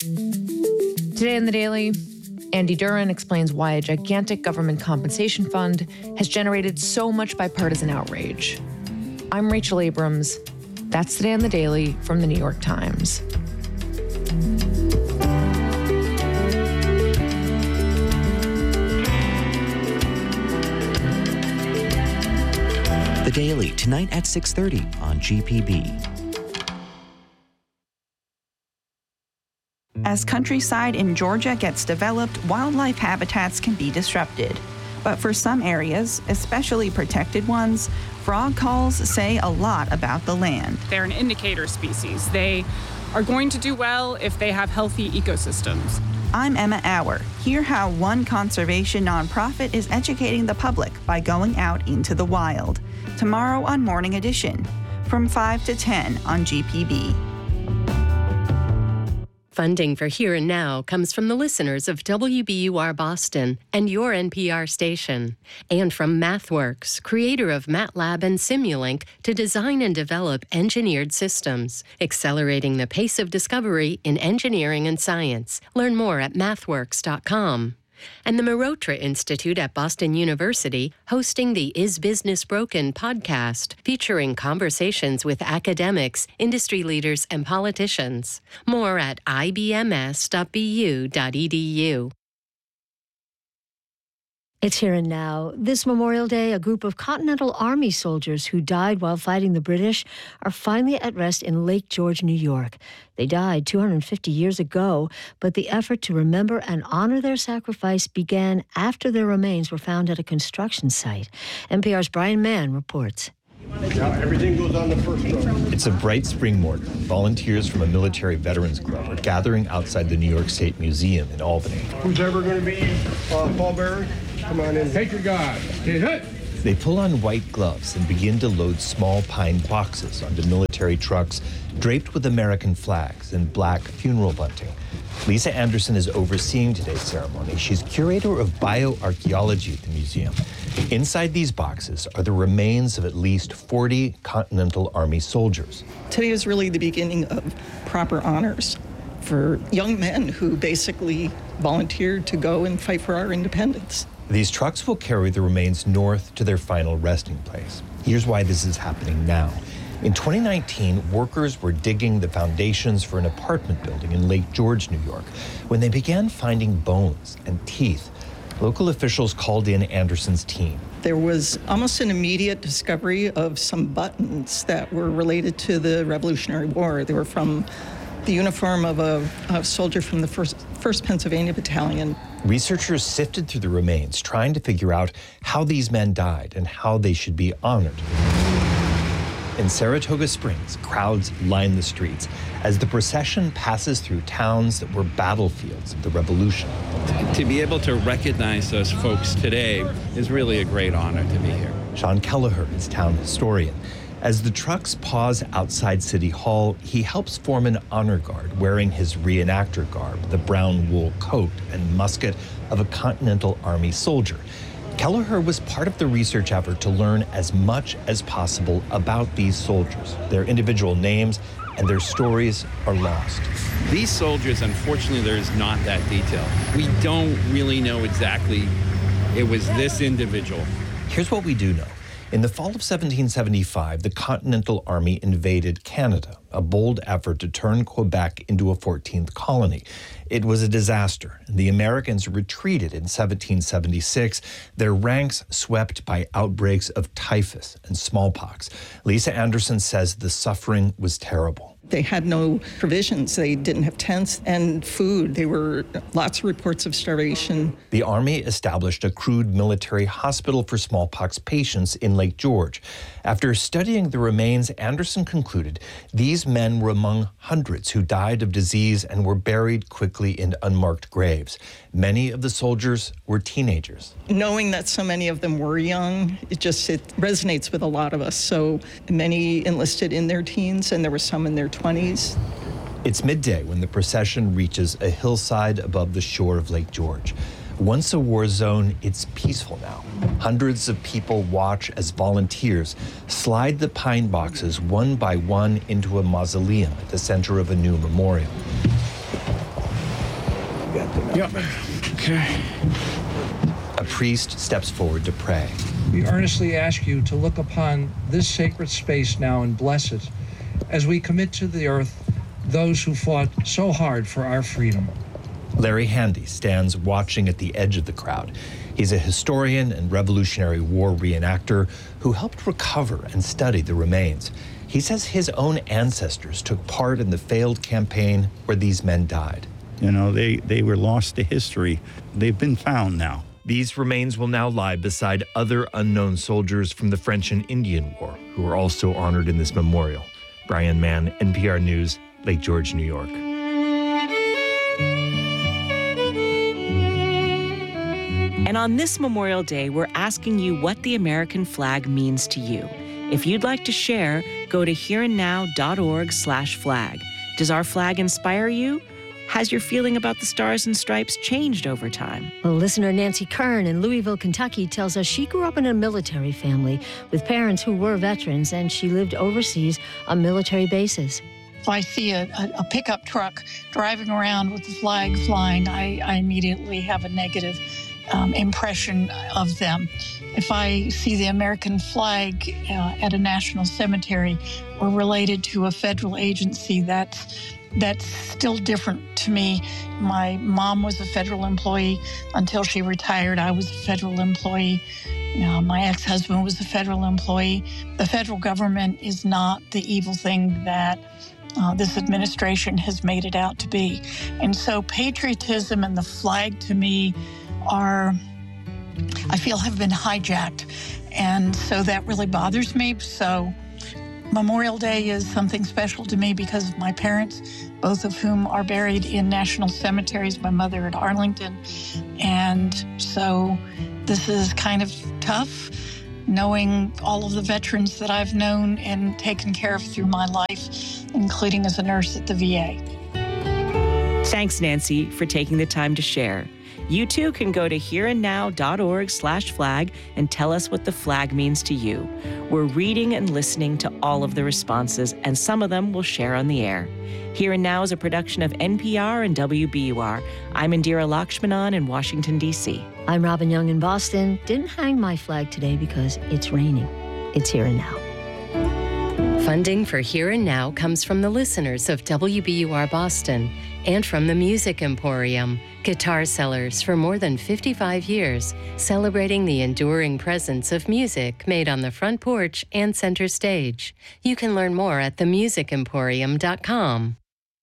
Today in the Daily, Andy Duran explains why a gigantic government compensation fund has generated so much bipartisan outrage. I'm Rachel Abrams. That's Today in the Daily from the New York Times. The Daily, tonight at 6:30 on GPB. As countryside in Georgia gets developed, wildlife habitats can be disrupted. But for some areas, especially protected ones, frog calls say a lot about the land. They're an indicator species. They are going to do well if they have healthy ecosystems. I'm Emma Auer. Hear how one conservation nonprofit is educating the public by going out into the wild. Tomorrow on Morning Edition, from 5 to 10 on GPB. Funding for Here and Now comes from the listeners of WBUR Boston and your NPR station, and from MathWorks, creator of MATLAB and Simulink, to design and develop engineered systems, accelerating the pace of discovery in engineering and science. Learn more at mathworks.com. And the Marotra Institute at Boston University hosting the Is Business Broken podcast, featuring conversations with academics, industry leaders, and politicians. More at ibms.bu.edu. It's Here and Now. This Memorial Day, a group of Continental Army soldiers who died while fighting the British are finally at rest in Lake George, New York. They died 250 years ago, but the effort to remember and honor their sacrifice began after their remains were found at a construction site. NPR's Brian Mann reports. Now everything goes on the first row. It's a bright spring morning. Volunteers from a military veterans club are gathering outside the New York State Museum in Albany. Who's ever going to be pallbearer? Come on in. Take your guard. They pull on white gloves and begin to load small pine boxes onto military trucks draped with American flags and black funeral bunting. Lisa Anderson is overseeing today's ceremony. She's curator of bioarchaeology at the museum. Inside these boxes are the remains of at least 40 Continental Army soldiers. Today is really the beginning of proper honors for young men who basically volunteered to go and fight for our independence. These trucks will carry the remains north to their final resting place. Here's why this is happening now. In 2019, workers were digging the foundations for an apartment building in Lake George, New York, when they began finding bones and teeth. Local officials called in Anderson's team. There was almost an immediate discovery of some buttons that were related to the Revolutionary War. They were from the uniform of a soldier from the 1st Pennsylvania Battalion. Researchers sifted through the remains, trying to figure out how these men died and how they should be honored. In Saratoga Springs, crowds line the streets as the procession passes through towns that were battlefields of the Revolution. To be able to recognize those folks today is really a great honor to be here. Sean Kelleher is town historian. As the trucks pause outside City Hall, he helps form an honor guard wearing his reenactor garb, the brown wool coat and musket of a Continental Army soldier. Kelleher was part of the research effort to learn as much as possible about these soldiers. Their individual names and their stories are lost. These soldiers, unfortunately, there is not that detail. We don't really know exactly it was this individual. Here's what we do know. In the fall of 1775, the Continental Army invaded Canada, a bold effort to turn Quebec into a 14th colony. It was a disaster, and the Americans retreated in 1776, their ranks swept by outbreaks of typhus and smallpox. Lisa Anderson says the suffering was terrible. They had no provisions. They didn't have tents and food. There were lots of reports of starvation. The Army established a crude military hospital for smallpox patients in Lake George. After studying the remains, Anderson concluded these men were among hundreds who died of disease and were buried quickly in unmarked graves. Many of the soldiers were teenagers. Knowing that so many of them were young, it resonates with a lot of us. So many enlisted in their teens, and there were some in their 20s. It's midday when the procession reaches a hillside above the shore of Lake George. Once a war zone, it's peaceful now. Hundreds of people watch as volunteers slide the pine boxes one by one into a mausoleum at the center of a new memorial. Yep. Okay. A priest steps forward to pray. We earnestly ask you to look upon this sacred space now and bless it as we commit to the earth those who fought so hard for our freedom. Larry Handy stands watching at the edge of the crowd. He's a historian and Revolutionary War reenactor who helped recover and study the remains. He says his own ancestors took part in the failed campaign where these men died. You know, they were lost to history. They've been found now. These remains will now lie beside other unknown soldiers from the French and Indian War who are also honored in this memorial. Brian Mann, NPR News, Lake George, New York. And on this Memorial Day, we're asking you what the American flag means to you. If you'd like to share, go to hereandnow.org/flag. Does our flag inspire you? Has your feeling about the Stars and Stripes changed over time? Well, listener Nancy Kern in Louisville, Kentucky tells us she grew up in a military family with parents who were veterans, and she lived overseas on military bases. If I see a pickup truck driving around with the flag flying, I immediately have a negative impression of them. If I see the American flag at a national cemetery or related to a federal agency, that's still different to me. My mom was a federal employee until she retired. I was a federal employee. My ex-husband was a federal employee. The federal government is not the evil thing that this administration has made it out to be. And so patriotism and the flag to me I feel have been hijacked. And so that really bothers me. So Memorial Day is something special to me because of my parents, both of whom are buried in national cemeteries, my mother at Arlington. And so this is kind of tough, knowing all of the veterans that I've known and taken care of through my life, including as a nurse at the VA. Thanks, Nancy, for taking the time to share. You too can go to hereandnow.org/flag and tell us what the flag means to you. We're reading and listening to all of the responses, and some of them we'll share on the air. Here and Now is a production of NPR and WBUR. I'm Indira Lakshmanan in Washington, D.C. I'm Robin Young in Boston. Didn't hang my flag today because it's raining. It's Here and Now. Funding for Here and Now comes from the listeners of WBUR Boston and from the Music Emporium, guitar sellers for more than 55 years, celebrating the enduring presence of music made on the front porch and center stage. You can learn more at themusicemporium.com.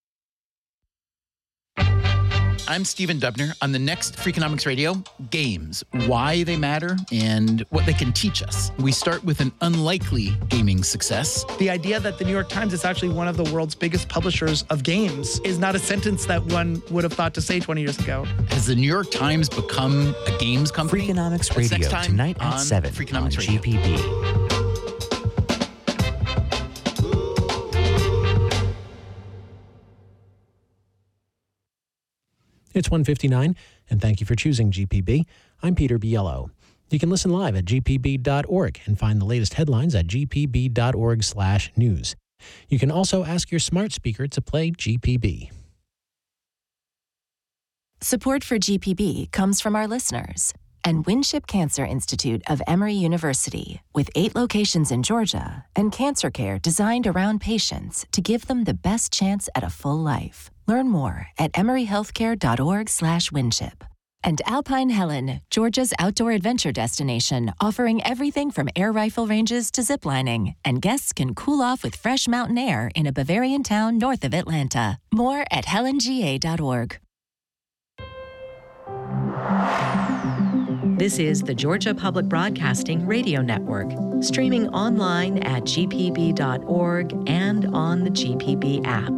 I'm Stephen Dubner. On the next Freakonomics Radio, games, why they matter, and what they can teach us. We start with an unlikely gaming success. The idea that the New York Times is actually one of the world's biggest publishers of games is not a sentence that one would have thought to say 20 years ago. Has the New York Times become a games company? Freakonomics Radio, tonight at 7 on GPB. It's 1:59, and thank you for choosing GPB. I'm Peter Biello. You can listen live at gpb.org and find the latest headlines at gpb.org/news. You can also ask your smart speaker to play GPB. Support for GPB comes from our listeners and Winship Cancer Institute of Emory University, with 8 locations in Georgia and cancer care designed around patients to give them the best chance at a full life. Learn more at emoryhealthcare.org/Winship. And Alpine Helen, Georgia's outdoor adventure destination, offering everything from air rifle ranges to ziplining. And guests can cool off with fresh mountain air in a Bavarian town north of Atlanta. More at helanga.org. This is the Georgia Public Broadcasting Radio Network, streaming online at gpb.org and on the GPB app.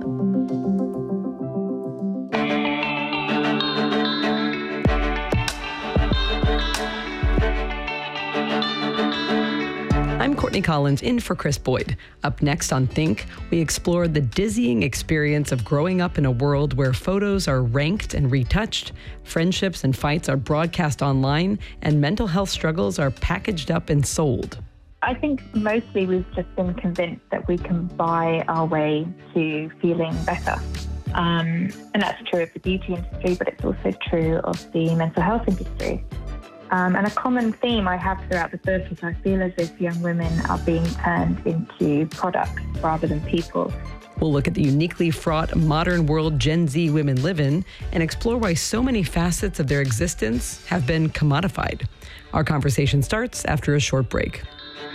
I'm Courtney Collins in for Chris Boyd. Up next on Think, we explore the dizzying experience of growing up in a world where photos are ranked and retouched, friendships and fights are broadcast online, and mental health struggles are packaged up and sold. I think mostly we've just been convinced that we can buy our way to feeling better. And that's true of the beauty industry, but it's also true of the mental health industry. And a common theme I have throughout the book is I feel as if young women are being turned into products rather than people. We'll look at the uniquely fraught modern world Gen Z women live in and explore why so many facets of their existence have been commodified. Our conversation starts after a short break.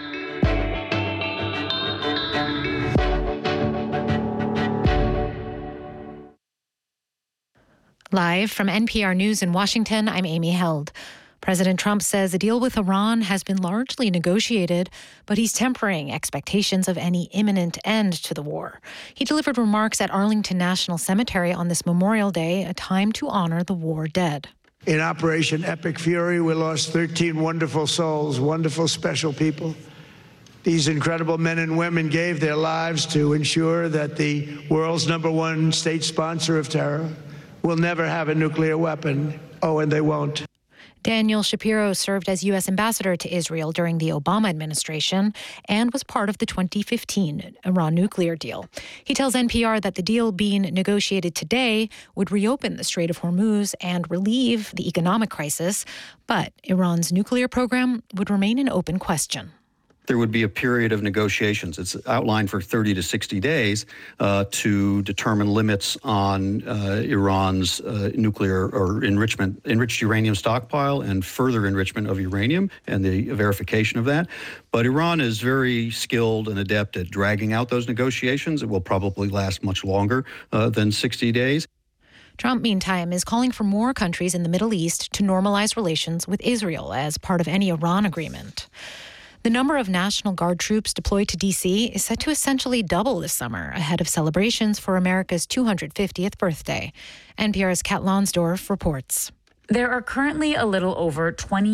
Live from NPR News in Washington, I'm Amy Held. President Trump says a deal with Iran has been largely negotiated, but he's tempering expectations of any imminent end to the war. He delivered remarks at Arlington National Cemetery on this Memorial Day, a time to honor the war dead. In Operation Epic Fury, we lost 13 wonderful souls, wonderful, special people. These incredible men and women gave their lives to ensure that the world's #1 state sponsor of terror will never have a nuclear weapon. Oh, and they won't. Daniel Shapiro served as U.S. ambassador to Israel during the Obama administration and was part of the 2015 Iran nuclear deal. He tells NPR that the deal being negotiated today would reopen the Strait of Hormuz and relieve the economic crisis, but Iran's nuclear program would remain an open question. There would be a period of negotiations. It's outlined for 30 to 60 days to determine limits on Iran's nuclear or enriched uranium stockpile and further enrichment of uranium and the verification of that. But Iran is very skilled and adept at dragging out those negotiations. It will probably last much longer than 60 days. Trump, meantime, is calling for more countries in the Middle East to normalize relations with Israel as part of any Iran agreement. The number of National Guard troops deployed to D.C. is set to essentially double this summer, ahead of celebrations for America's 250th birthday. NPR's Kat Lonsdorf reports. There are currently a little over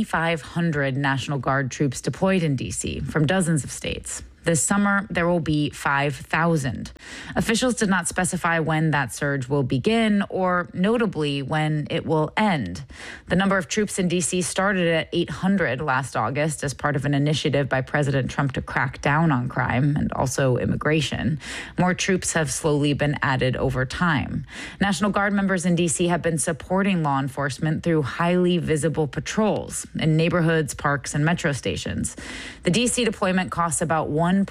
2,500 National Guard troops deployed in D.C. from dozens of states. This summer, there will be 5,000. Officials did not specify when that surge will begin or, notably, when it will end. The number of troops in D.C. started at 800 last August as part of an initiative by President Trump to crack down on crime and also immigration. More troops have slowly been added over time. National Guard members in D.C. have been supporting law enforcement through highly visible patrols in neighborhoods, parks, and metro stations. The D.C. deployment costs about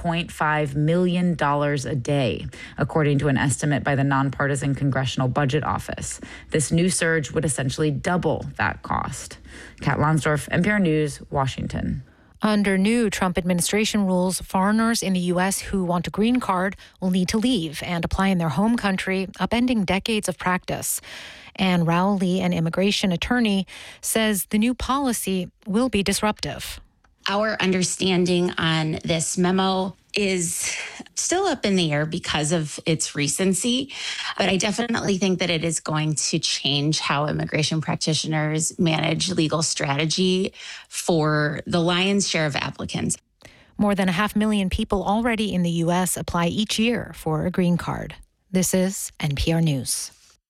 $1.5 million a day, according to an estimate by the Nonpartisan Congressional Budget Office. This new surge would essentially double that cost. Kat Lonsdorf, NPR News, Washington. Under new Trump administration rules, foreigners in the U.S. who want a green card will need to leave and apply in their home country, upending decades of practice. Anne Rowley, an immigration attorney, says the new policy will be disruptive. Our understanding on this memo is still up in the air because of its recency, but I definitely think that it is going to change how immigration practitioners manage legal strategy for the lion's share of applicants. More than 500,000 people already in the U.S. apply each year for a green card. This is NPR News.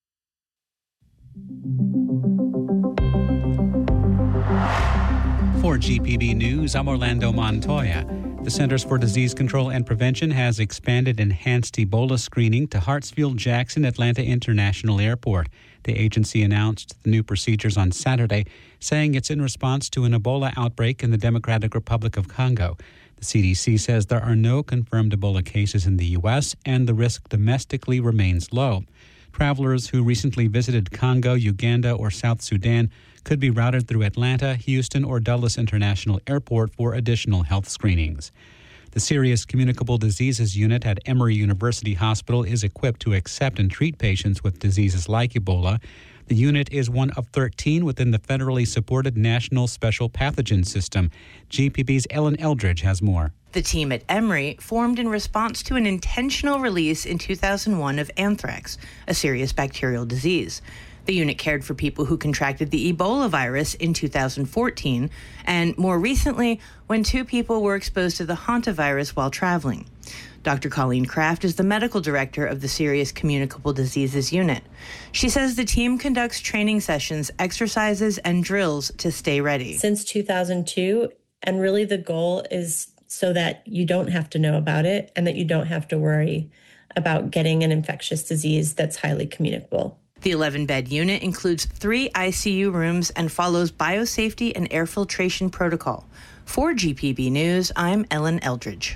For GPB News, I'm Orlando Montoya. The Centers for Disease Control and Prevention has expanded enhanced Ebola screening to Hartsfield-Jackson Atlanta International Airport. The agency announced the new procedures on Saturday, saying it's in response to an Ebola outbreak in the Democratic Republic of Congo. The CDC says there are no confirmed Ebola cases in the U.S. and the risk domestically remains low. Travelers who recently visited Congo, Uganda, or South Sudan could be routed through Atlanta, Houston, or Dulles International Airport for additional health screenings. The Serious Communicable Diseases Unit at Emory University Hospital is equipped to accept and treat patients with diseases like Ebola. The unit is one of 13 within the federally supported National Special Pathogen System. GPB's Ellen Eldridge has more. The team at Emory formed in response to an intentional release in 2001 of anthrax, a serious bacterial disease. The unit cared for people who contracted the Ebola virus in 2014, and more recently, when 2 people were exposed to the hantavirus while traveling. Dr. Colleen Kraft is the medical director of the Serious Communicable Diseases Unit. She says the team conducts training sessions, exercises, and drills to stay ready. Since 2002, and really the goal is so that you don't have to know about it and that you don't have to worry about getting an infectious disease that's highly communicable. The 11-bed unit includes 3 ICU rooms and follows biosafety and air filtration protocol. For GPB News, I'm Ellen Eldridge.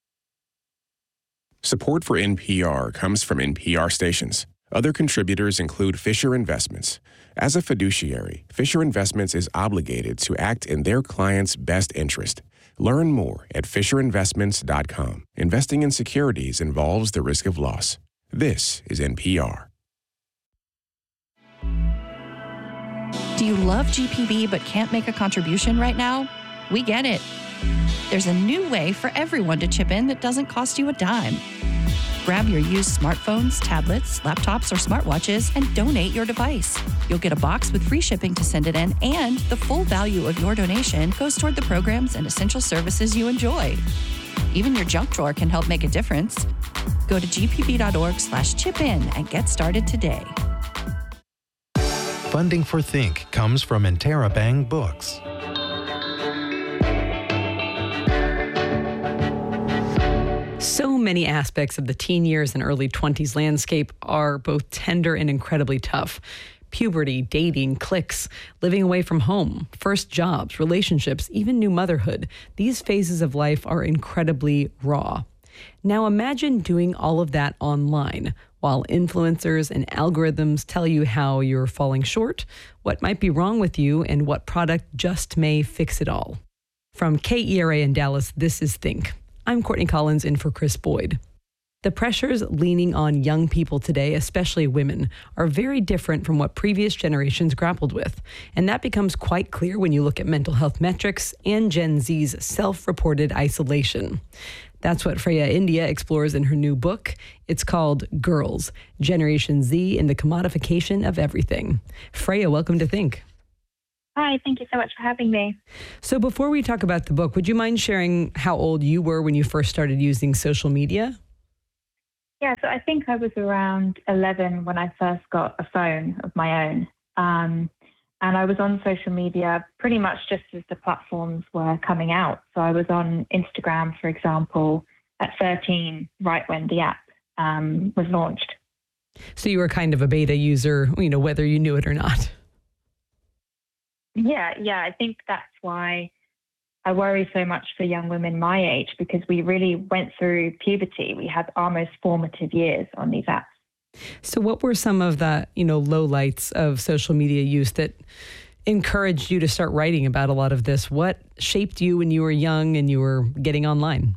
Support for NPR comes from NPR stations. Other contributors include Fisher Investments. As a fiduciary, Fisher Investments is obligated to act in their client's best interest. Learn more at FisherInvestments.com. Investing in securities involves the risk of loss. This is NPR. Do you love GPB but can't make a contribution right now? We get it. There's a new way for everyone to chip in that doesn't cost you a dime. Grab your used smartphones, tablets, laptops, or smartwatches and donate your device. You'll get a box with free shipping to send it in, and the full value of your donation goes toward the programs and essential services you enjoy. Even your junk drawer can help make a difference. Go to gpb.org/chip-in and get started today. Funding for Think comes from Interabang Books. So many aspects of the teen years and early 20s landscape are both tender and incredibly tough. Puberty, dating, cliques, living away from home, first jobs, relationships, even new motherhood. These phases of life are incredibly raw. Now imagine doing all of that online, while influencers and algorithms tell you how you're falling short, what might be wrong with you, and what product just may fix it all. From KERA in Dallas, this is Think. I'm Courtney Collins in for Chris Boyd. The pressures leaning on young people today, especially women, are very different from what previous generations grappled with. And that becomes quite clear when you look at mental health metrics and Gen Z's self-reported isolation. That's what Freya India explores in her new book. It's called Girls, Generation Z and the Commodification of Everything. Freya, welcome to Think. Hi, thank you so much for having me. So before we talk about the book, would you mind sharing how old you were when you first started using social media? Yeah, so I think I was around 11 when I first got a phone of my own. And I was on social media pretty much just as the platforms were coming out. So I was on Instagram, for example, at 13, right when the app was launched. So you were kind of a beta user, whether you knew it or not. Yeah, I think that's why I worry so much for young women my age, because we really went through puberty. We had our most formative years on these apps. So what were some of the, lowlights of social media use that encouraged you to start writing about a lot of this? What shaped you when you were young and you were getting online?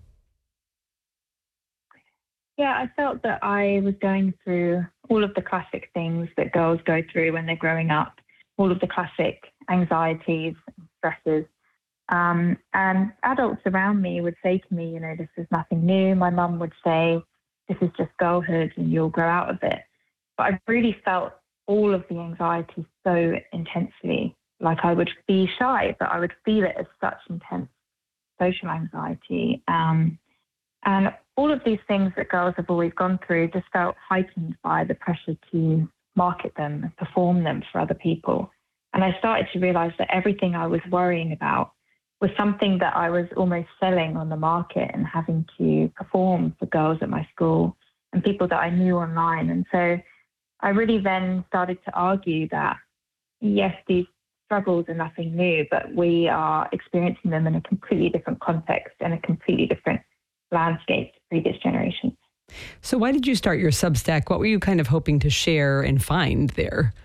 Yeah, I felt that I was going through all of the classic things that girls go through when they're growing up, all of the classic anxieties, stresses. And adults around me would say to me, this is nothing new. My mum would say, this is just girlhood and you'll grow out of it. But I really felt all of the anxiety so intensely. Like I would be shy, but I would feel it as such intense social anxiety. And all of these things that girls have always gone through just felt heightened by the pressure to market them and perform them for other people. And I started to realize that everything I was worrying about was something that I was almost selling on the market and having to perform for girls at my school and people that I knew online. And so I really then started to argue that, yes, these struggles are nothing new, but we are experiencing them in a completely different context and a completely different landscape to previous generations. So why did you start your Substack? What were you kind of hoping to share and find there?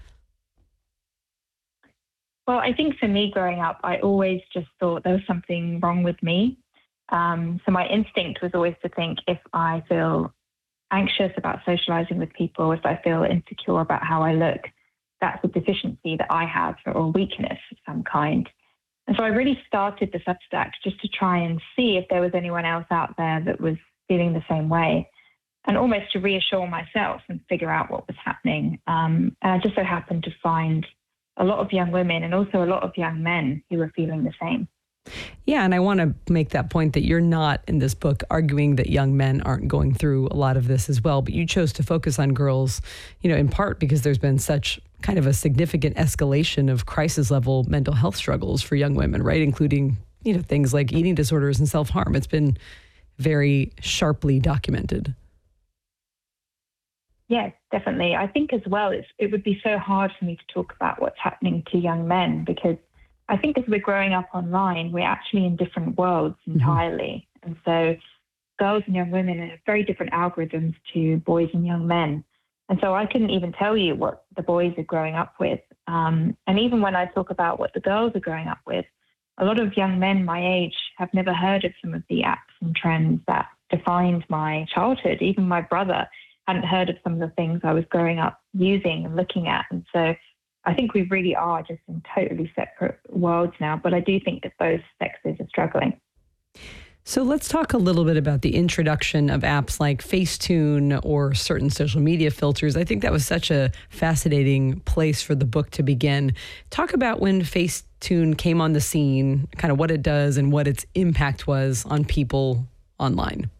Well, I think for me growing up, I always just thought there was something wrong with me. So my instinct was always to think, if I feel anxious about socializing with people, if I feel insecure about how I look, that's a deficiency that I have or a weakness of some kind. And so I really started the Substack just to try and see if there was anyone else out there that was feeling the same way, and almost to reassure myself and figure out what was happening. And I just so happened to find a lot of young women and also a lot of young men who were feeling the same. Yeah, and I want to make that point that you're not in this book arguing that young men aren't going through a lot of this as well, but you chose to focus on girls, in part because there's been such kind of a significant escalation of crisis level mental health struggles for young women, right? Including, things like eating disorders and self-harm. It's been very sharply documented. Yes, definitely. I think as well, it would be so hard for me to talk about what's happening to young men, because I think as we're growing up online, we're actually in different worlds entirely. And so girls and young women have very different algorithms to boys and young men. And so I couldn't even tell you what the boys are growing up with. And even when I talk about what the girls are growing up with, a lot of young men my age have never heard of some of the apps and trends that defined my childhood. Even my brother hadn't heard of some of the things I was growing up using and looking at. And so I think we really are just in totally separate worlds now. But I do think that both sexes are struggling. So let's talk a little bit about the introduction of apps like Facetune or certain social media filters. I think that was such a fascinating place for the book to begin. Talk about when Facetune came on the scene, kind of what it does and what its impact was on people online.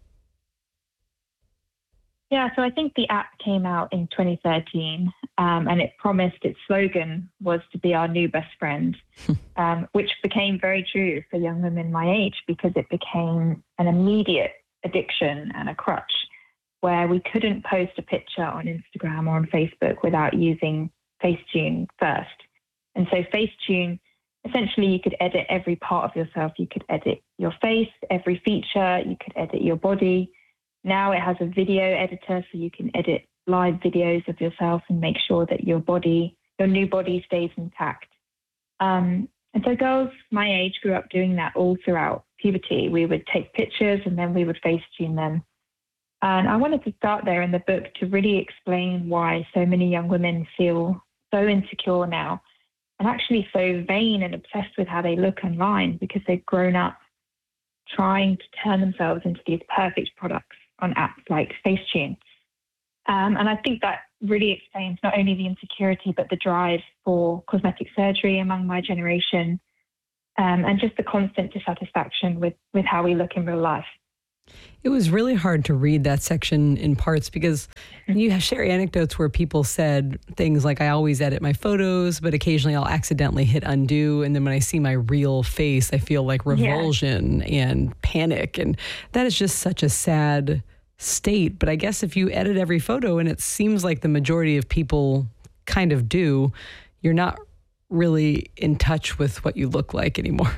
Yeah, so I think the app came out in 2013, and it promised, its slogan was to be our new best friend, which became very true for young women my age, because it became an immediate addiction and a crutch where we couldn't post a picture on Instagram or on Facebook without using Facetune first. And so Facetune, essentially you could edit every part of yourself. You could edit your face, every feature, you could edit your body. Now it has a video editor, so you can edit live videos of yourself and make sure that your new body stays intact. And so girls my age grew up doing that all throughout puberty. We would take pictures and then we would Facetune them. And I wanted to start there in the book to really explain why so many young women feel so insecure now and actually so vain and obsessed with how they look online, because they've grown up trying to turn themselves into these perfect products on apps like Facetune. And I think that really explains not only the insecurity, but the drive for cosmetic surgery among my generation, and just the constant dissatisfaction with how we look in real life. It was really hard to read that section in parts because you share anecdotes where people said things like, I always edit my photos, but occasionally I'll accidentally hit undo. And then when I see my real face, I feel like revulsion and panic. And that is just such a sad state. But I guess if you edit every photo, and it seems like the majority of people kind of do, you're not really in touch with what you look like anymore.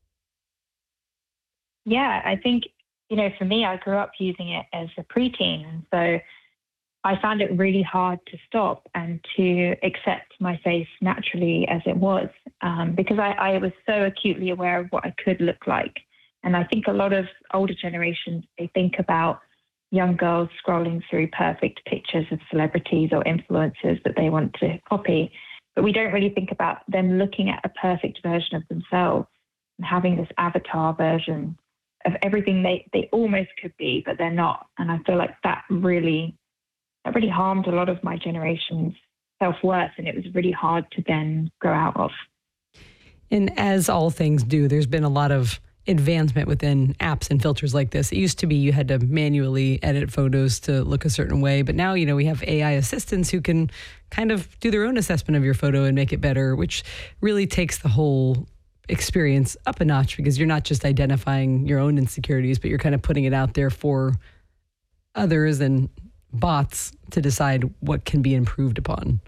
Yeah, I think, for me, I grew up using it as a preteen. And so I found it really hard to stop and to accept my face naturally as it was, because I was so acutely aware of what I could look like. And I think a lot of older generations, they think about young girls scrolling through perfect pictures of celebrities or influencers that they want to copy. But we don't really think about them looking at a perfect version of themselves and having this avatar version of everything they almost could be, but they're not. And I feel like that really harmed a lot of my generation's self-worth, and it was really hard to then grow out of. And as all things do, there's been a lot of advancement within apps and filters like this. It used to be you had to manually edit photos to look a certain way, but now, we have AI assistants who can kind of do their own assessment of your photo and make it better, which really takes the whole experience up a notch, because you're not just identifying your own insecurities, but you're kind of putting it out there for others and bots to decide what can be improved upon.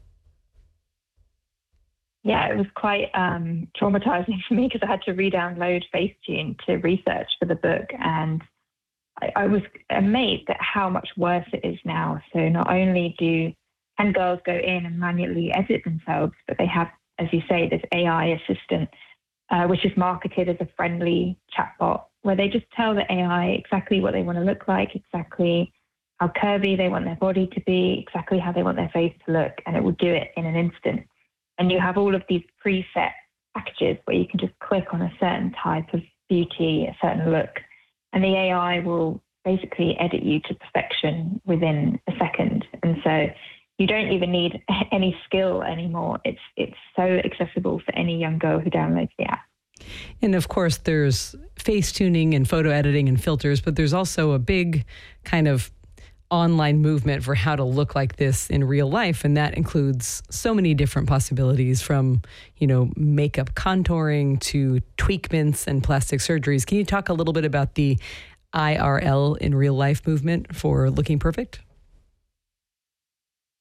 Yeah, it was quite traumatizing for me, because I had to re-download Facetune to research for the book. And I was amazed at how much worse it is now. So not only can girls go in and manually edit themselves, but they have, as you say, this AI assistant, which is marketed as a friendly chatbot, where they just tell the AI exactly what they want to look like, exactly how curvy they want their body to be, exactly how they want their face to look, and it will do it in an instant. And you have all of these preset packages where you can just click on a certain type of beauty, a certain look, and the AI will basically edit you to perfection within a second. And so you don't even need any skill anymore. It's so accessible for any young girl who downloads the app. And of course, there's face tuning and photo editing and filters, but there's also a big kind of online movement for how to look like this in real life. And that includes so many different possibilities, from, makeup contouring to tweakments and plastic surgeries. Can you talk a little bit about the IRL in real life movement for looking perfect?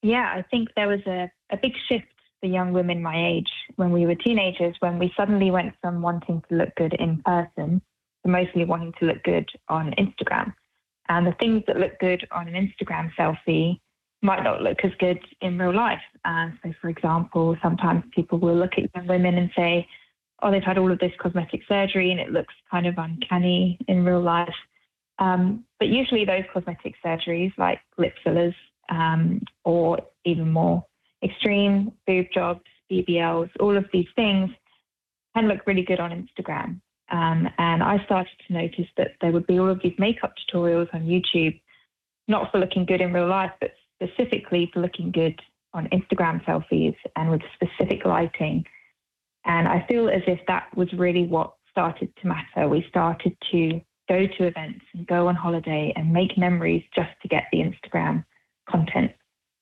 Yeah, I think there was a big shift for young women my age when we were teenagers, when we suddenly went from wanting to look good in person to mostly wanting to look good on Instagram. And the things that look good on an Instagram selfie might not look as good in real life. So, for example, sometimes people will look at young women and say, oh, they've had all of this cosmetic surgery and it looks kind of uncanny in real life. But usually those cosmetic surgeries like lip fillers or even more extreme boob jobs, BBLs, all of these things can look really good on Instagram. And I started to notice that there would be all of these makeup tutorials on YouTube, not for looking good in real life, but specifically for looking good on Instagram selfies and with specific lighting. And I feel as if that was really what started to matter. We started to go to events and go on holiday and make memories just to get the Instagram content.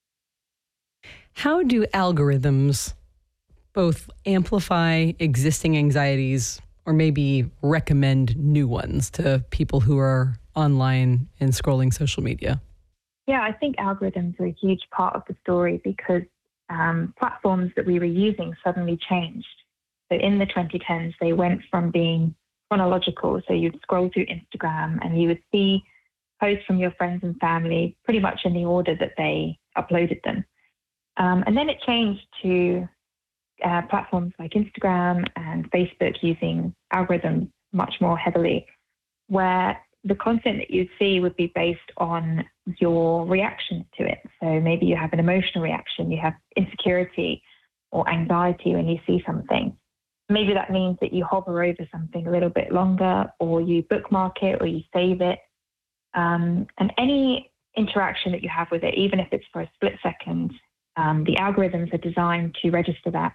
How do algorithms both amplify existing anxieties or maybe recommend new ones to people who are online and scrolling social media? Yeah, I think algorithms are a huge part of the story because platforms that we were using suddenly changed. So in the 2010s, they went from being chronological. So you'd scroll through Instagram and you would see posts from your friends and family pretty much in the order that they uploaded them. And then it changed to platforms like Instagram and Facebook using algorithms much more heavily, where the content that you'd see would be based on your reaction to it. So maybe you have an emotional reaction, you have insecurity or anxiety when you see something. Maybe that means that you hover over something a little bit longer, or you bookmark it, or you save it. And any interaction that you have with it, even if it's for a split second, the algorithms are designed to register that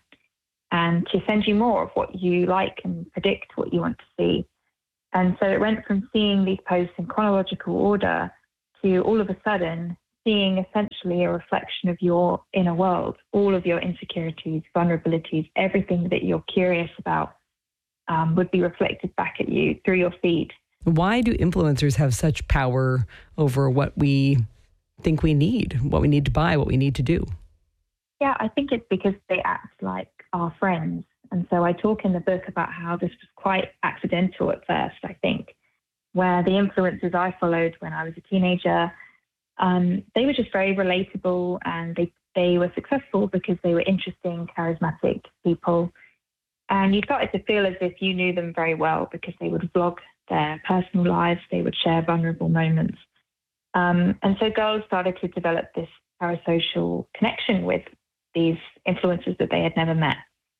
and to send you more of what you like and predict what you want to see. And so it went from seeing these posts in chronological order to all of a sudden seeing essentially a reflection of your inner world, all of your insecurities, vulnerabilities, everything that you're curious about would be reflected back at you through your feed. Why do influencers have such power over what we think we need, what we need to buy, what we need to do? Yeah, I think it's because they act like our friends. And so I talk in the book about how this was quite accidental at first, I think, where the influencers I followed when I was a teenager, they were just very relatable, and they were successful because they were interesting, charismatic people. And you started to feel as if you knew them very well because they would vlog their personal lives, they would share vulnerable moments. And so girls started to develop this parasocial connection with these influencers that they had never met.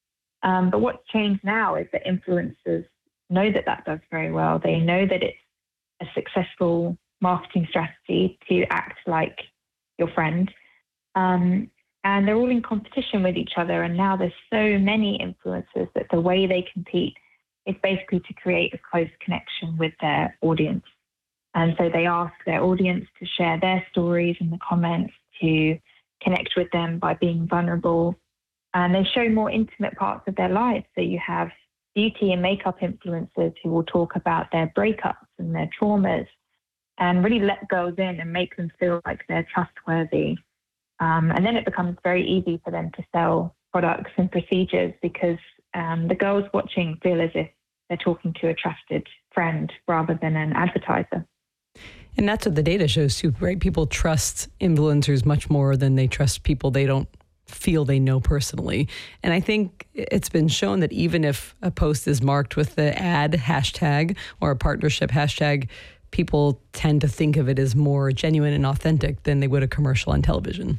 But what's changed now is that influencers know that that does very well. They know that it's a successful marketing strategy to act like your friend. And they're all in competition with each other. And now there's so many influencers that the way they compete is basically to create a close connection with their audience. And so they ask their audience to share their stories in the comments, to connect with them by being vulnerable. And they show more intimate parts of their lives. So you have beauty and makeup influencers who will talk about their breakups and their traumas and really let girls in and make them feel like they're trustworthy. And then it becomes very easy for them to sell products and procedures because the girls watching feel as if they're talking to a trusted friend rather than an advertiser. And that's what the data shows too, right? People trust influencers much more than they trust people they don't feel they know personally. And I think it's been shown that even if a post is marked with the ad hashtag or a partnership hashtag, people tend to think of it as more genuine and authentic than they would a commercial on television.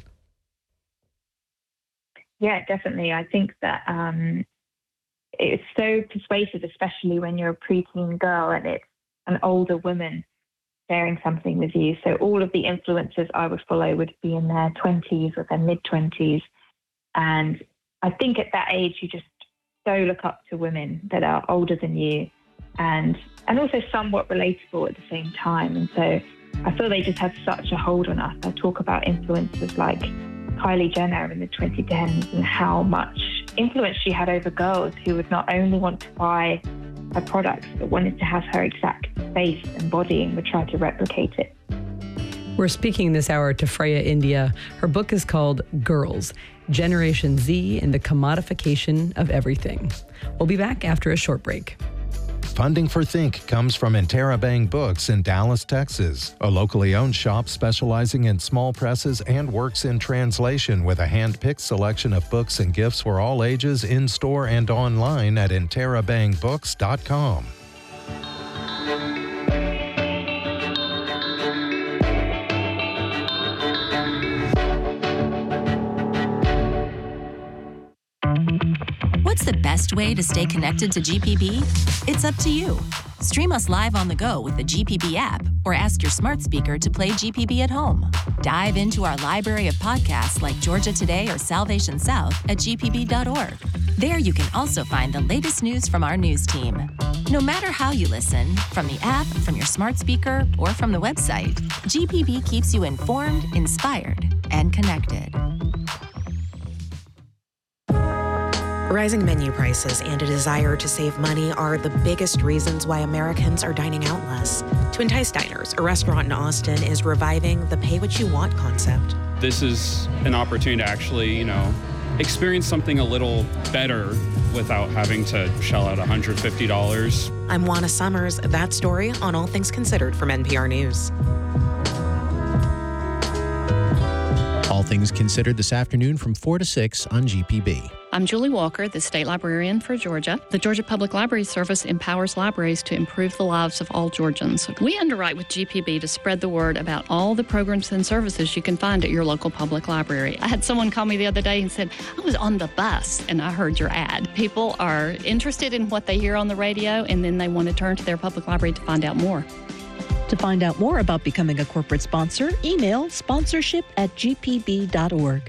Yeah, definitely. I think that it's so persuasive, especially when you're a preteen girl and it's an older woman sharing something with you. So all of the influencers I would follow would be in their 20s or their mid-20s. And I think at that age, you just so look up to women that are older than you and also somewhat relatable at the same time. And so I feel they just have such a hold on us. I talk about influencers like Kylie Jenner in the 2010s and how much influence she had over girls who would not only want to buy her products, but wanted to have her exact face and body and would try to replicate it. We're speaking this hour to Freya India. Her book is called Girls, Generation Z and the Commodification of Everything. We'll be back after a short break. Funding for Think comes from Interabang Books in Dallas, Texas, a locally owned shop specializing in small presses and works in translation with a hand-picked selection of books and gifts for all ages in-store and online at interabangbooks.com. What's the best way to stay connected to GPB? It's up to you. Stream us live on the go with the GPB app or ask your smart speaker to play GPB at home. Dive into our library of podcasts like Georgia Today or Salvation South at gpb.org. There you can also find the latest news from our news team. No matter how you listen, from the app, from your smart speaker, or from the website, GPB keeps you informed, inspired, and connected. Rising menu prices and a desire to save money are the biggest reasons why Americans are dining out less. To Entice Diners, a restaurant in Austin is reviving the pay what you want concept. This is an opportunity to actually, experience something a little better without having to shell out $150. I'm Juana Summers. That story on All Things Considered from NPR News. All Things Considered this afternoon from 4 to 6 on GPB. I'm Julie Walker, the State Librarian for Georgia. The Georgia Public Library Service empowers libraries to improve the lives of all Georgians. We underwrite with GPB to spread the word about all the programs and services you can find at your local public library. I had someone call me the other day and said, I was on the bus and I heard your ad. People are interested in what they hear on the radio, and then they want to turn to their public library to find out more. To find out more about becoming a corporate sponsor, email sponsorship@gpb.org.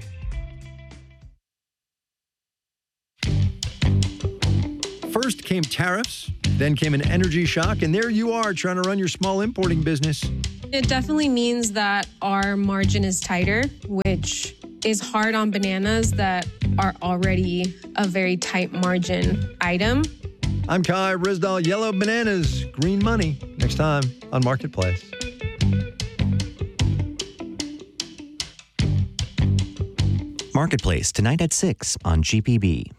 First came tariffs, then came an energy shock, and there you are trying to run your small importing business. It definitely means that our margin is tighter, which is hard on bananas that are already a very tight margin item. I'm Kai Rizdal. Yellow bananas, green money. Next time on Marketplace. Marketplace tonight at 6 on GPB.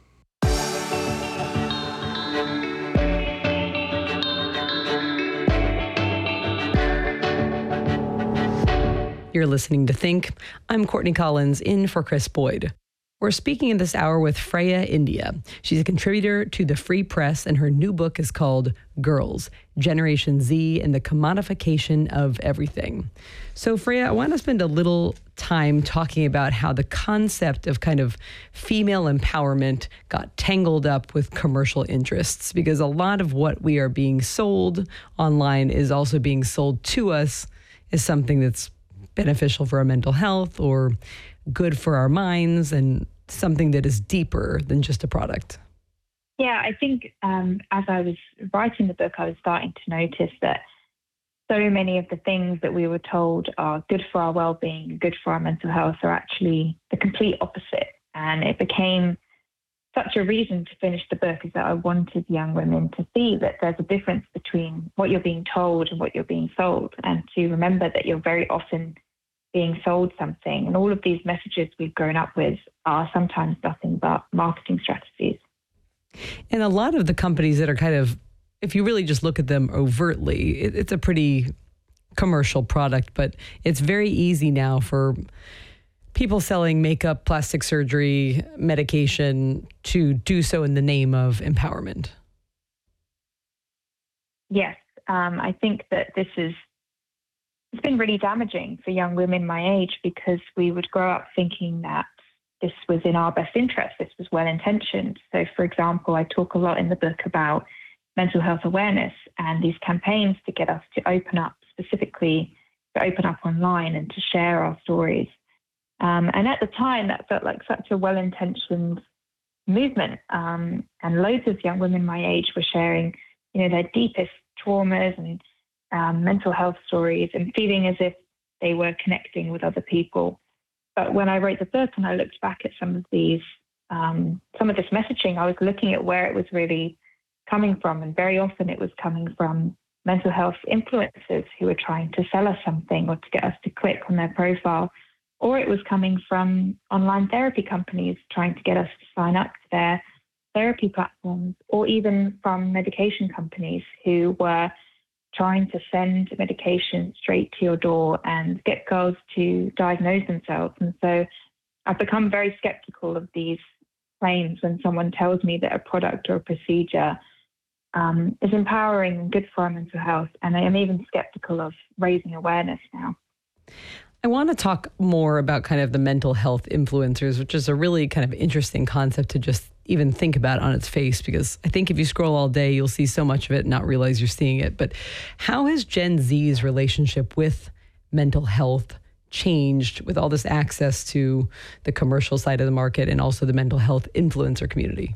You're listening to Think. I'm Courtney Collins, in for Chris Boyd. We're speaking in this hour with Freya India. She's a contributor to the Free Press, and her new book is called Girls, Generation Z and the Commodification of Everything. So, Freya, I want to spend a little time talking about how the concept of kind of female empowerment got tangled up with commercial interests, because a lot of what we are being sold online is also being sold to us as something that's beneficial for our mental health or good for our minds, and something that is deeper than just a product. Yeah, I think as I was writing the book, I was starting to notice that so many of the things that we were told are good for our well-being, good for our mental health, are actually the complete opposite. And it became such a reason to finish the book, is that I wanted young women to see that there's a difference between what you're being told and what you're being sold, and to remember that you're very often being sold something. And all of these messages we've grown up with are sometimes nothing but marketing strategies. And a lot of the companies that are kind of, if you really just look at them overtly, it's a pretty commercial product, but it's very easy now for people selling makeup, plastic surgery, medication to do so in the name of empowerment. Yes, I think that it's been really damaging for young women my age, because we would grow up thinking that this was in our best interest, this was well-intentioned. So, for example, I talk a lot in the book about mental health awareness and these campaigns to get us to open up, specifically to open up online and to share our stories. And at the time, that felt like such a well-intentioned movement. And loads of young women my age were sharing, their deepest traumas and mental health stories, and feeling as if they were connecting with other people. But when I wrote the book and I looked back at some of this messaging, I was looking at where it was really coming from, and very often it was coming from mental health influencers who were trying to sell us something or to get us to click on their profile, or it was coming from online therapy companies trying to get us to sign up to their therapy platforms, or even from medication companies who were trying to send medication straight to your door and get girls to diagnose themselves. And so I've become very skeptical of these claims when someone tells me that a product or a procedure is empowering and good for our mental health. And I am even skeptical of raising awareness now. I want to talk more about kind of the mental health influencers, which is a really kind of interesting concept to just even think about on its face, because I think if you scroll all day, you'll see so much of it and not realize you're seeing it. But how has Gen Z's relationship with mental health changed with all this access to the commercial side of the market and also the mental health influencer community?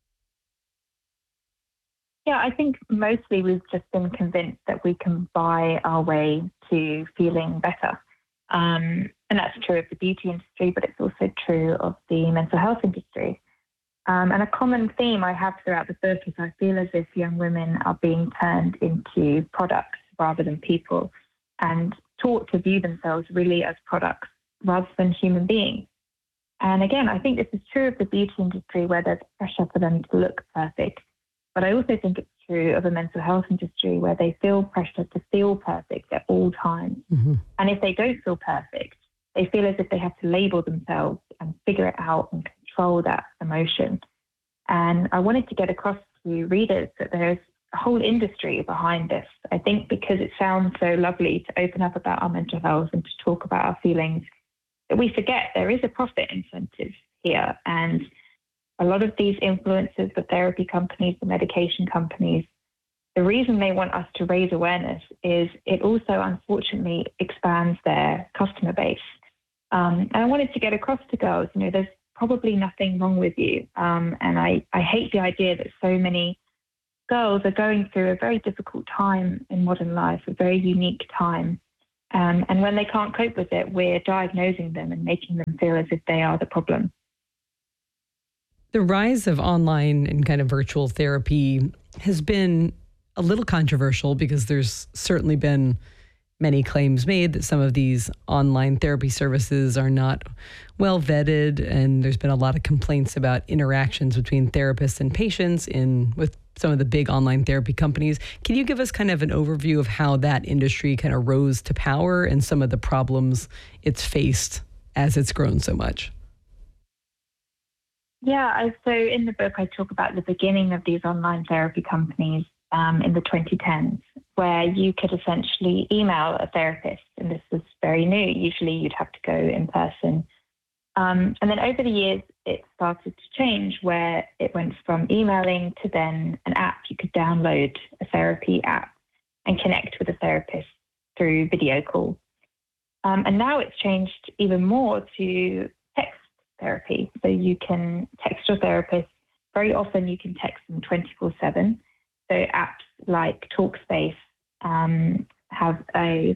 Yeah, I think mostly we've just been convinced that we can buy our way to feeling better. And that's true of the beauty industry, but it's also true of the mental health industry. And a common theme I have throughout the book is I feel as if young women are being turned into products rather than people, and taught to view themselves really as products rather than human beings. And again, I think this is true of the beauty industry, where there's pressure for them to look perfect. But I also think it's true of the mental health industry, where they feel pressure to feel perfect at all times. Mm-hmm. And if they don't feel perfect, they feel as if they have to label themselves and figure it out and control that emotion. And I wanted to get across to readers that there's a whole industry behind this. I think because it sounds so lovely to open up about our mental health and to talk about our feelings, that we forget there is a profit incentive here. And a lot of these influencers, the therapy companies, the medication companies, the reason they want us to raise awareness is it also unfortunately expands their customer base. And I wanted to get across to girls, there's probably nothing wrong with you. And I hate the idea that so many girls are going through a very difficult time in modern life, a very unique time. And when they can't cope with it, we're diagnosing them and making them feel as if they are the problem. The rise of online and kind of virtual therapy has been a little controversial, because there's certainly been many claims made that some of these online therapy services are not well vetted, and there's been a lot of complaints about interactions between therapists and patients with some of the big online therapy companies. Can you give us kind of an overview of how that industry kind of rose to power and some of the problems it's faced as it's grown so much? Yeah, so in the book, I talk about the beginning of these online therapy companies in the 2010s, where you could essentially email a therapist, and this was very new. Usually you'd have to go in person. And then over the years, it started to change, where it went from emailing to then an app. You could download a therapy app and connect with a therapist through video call. And now it's changed even more to text therapy. So you can text your therapist. Very often you can text them 24/7. So apps like Talkspace have a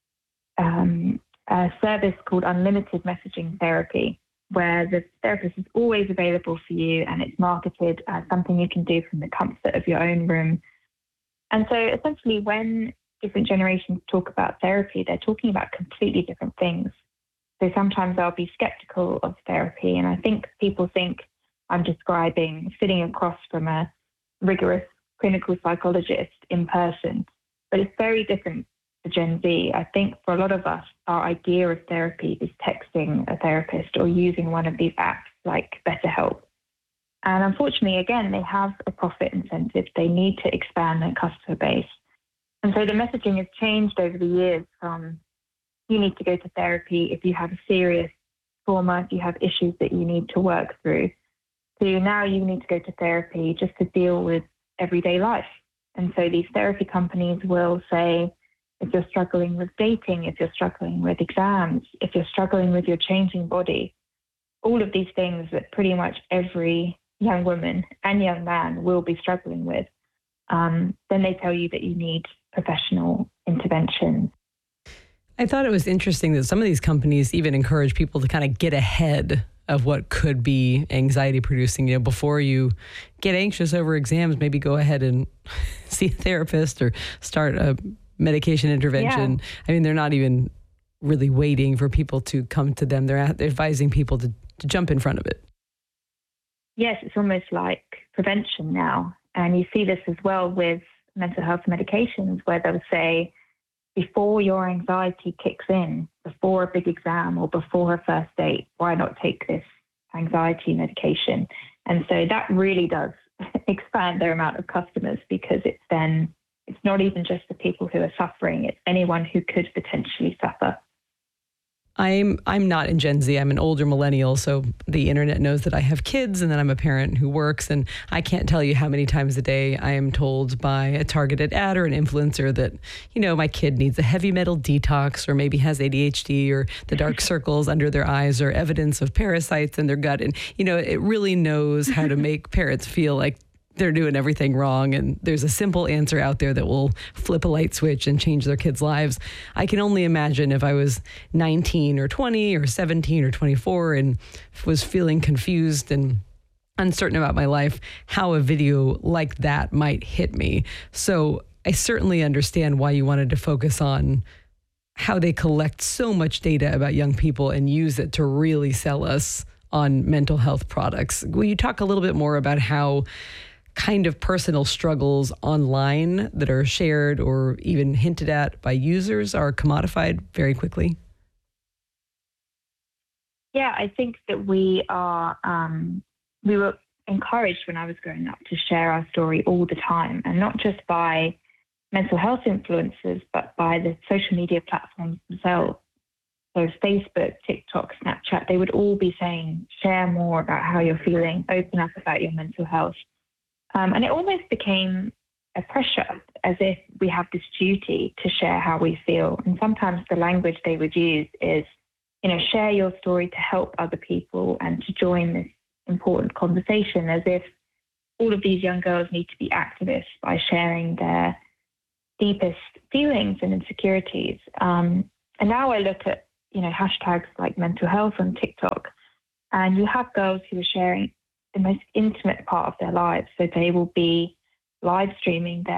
service called Unlimited Messaging Therapy, where the therapist is always available for you, and it's marketed as something you can do from the comfort of your own room. And so essentially when different generations talk about therapy, they're talking about completely different things. So sometimes I'll be skeptical of therapy, and I think people think I'm describing sitting across from a rigorous clinical psychologist in person, but it's very different for Gen Z. I think for a lot of us, our idea of therapy is texting a therapist or using one of these apps like BetterHelp. And unfortunately, again, they have a profit incentive. They need to expand their customer base. And so the messaging has changed over the years from you need to go to therapy if you have a serious trauma, if you have issues that you need to work through, to now you need to go to therapy just to deal with everyday life. And so these therapy companies will say, if you're struggling with dating, if you're struggling with exams, if you're struggling with your changing body, all of these things that pretty much every young woman and young man will be struggling with, then they tell you that you need professional intervention. I thought it was interesting that some of these companies even encourage people to kind of get ahead of what could be anxiety producing. You know, before you get anxious over exams, maybe go ahead and see a therapist or start a medication intervention. Yeah. I mean, they're not even really waiting for people to come to them. They're advising people to jump in front of it. Yes, it's almost like prevention now. And you see this as well with mental health medications, where they'll say, before your anxiety kicks in, before a big exam or before a first date, why not take this anxiety medication? And so that really does expand their amount of customers, because it's not even just the people who are suffering, it's anyone who could potentially suffer. I'm not in Gen Z. I'm an older millennial, so the internet knows that I have kids and that I'm a parent who works, and I can't tell you how many times a day I am told by a targeted ad or an influencer that, you know, my kid needs a heavy metal detox, or maybe has ADHD, or the dark circles under their eyes are evidence of parasites in their gut. And, you know, it really knows how to make parents feel like they're doing everything wrong, and there's a simple answer out there that will flip a light switch and change their kids' lives. I can only imagine if I was 19 or 20 or 17 or 24 and was feeling confused and uncertain about my life, how a video like that might hit me. So I certainly understand why you wanted to focus on how they collect so much data about young people and use it to really sell us on mental health products. Will you talk a little bit more about how kind of personal struggles online that are shared or even hinted at by users are commodified very quickly? Yeah, I think that we were encouraged when I was growing up to share our story all the time, and not just by mental health influencers, but by the social media platforms themselves. So Facebook, TikTok, Snapchat, they would all be saying, share more about how you're feeling, open up about your mental health. And it almost became a pressure, as if we have this duty to share how we feel. And sometimes the language they would use is, you know, share your story to help other people and to join this important conversation, as if all of these young girls need to be activists by sharing their deepest feelings and insecurities. And now I look at, you know, hashtags like mental health on TikTok, and you have girls who are sharing the most intimate part of their lives. So they will be live streaming their